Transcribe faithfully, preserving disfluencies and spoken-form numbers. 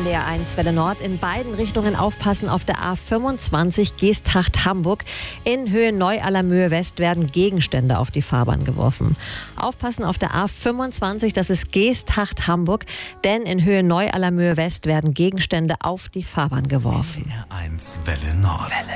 N D R eins Welle Nord. In beiden Richtungen aufpassen auf der A fünfundzwanzig Geesthacht-Hamburg. In Höhe Neu-Allermöhe West werden Gegenstände auf die Fahrbahn geworfen. Aufpassen auf der A fünfundzwanzig, das ist Geesthacht-Hamburg, denn in Höhe Neu-Allermöhe West werden Gegenstände auf die Fahrbahn geworfen. N D R eins Welle Nord. Welle.